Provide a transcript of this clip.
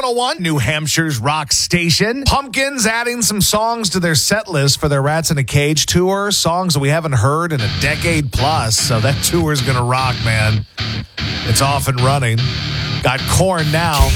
101, New Hampshire's rock station. Pumpkins adding some songs to their set list for their Rats in a Cage tour, songs that we haven't heard in a decade plus. So that tour is going to rock, man. It's off and running. Got Korn now.